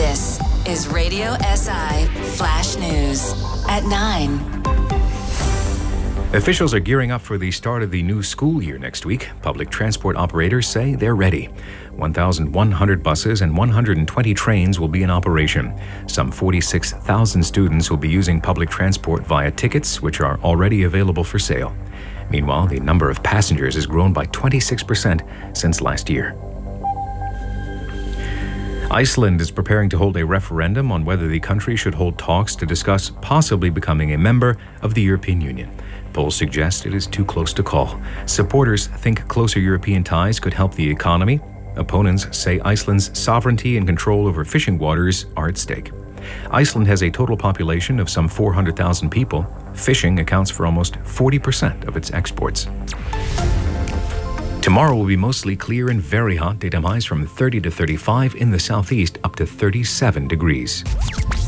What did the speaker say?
This is Radio SI Flash News at 9. Officials are gearing up for the start of the new school year next week. Public transport operators say they're ready. 1,100 buses and 120 trains will be in operation. Some 46,000 students will be using public transport via tickets, which are already available for sale. Meanwhile, the number of passengers has grown by 26% since last year. Iceland is preparing to hold a referendum on whether the country should hold talks to discuss possibly becoming a member of the European Union. Polls suggest it is too close to call. Supporters think closer European ties could help the economy. Opponents say Iceland's sovereignty and control over fishing waters are at stake. Iceland has a total population of some 400,000 people. Fishing accounts for almost 40% of its exports. Tomorrow will be mostly clear and very hot. Daytime highs from 30 to 35 in the southeast, up to 37 degrees.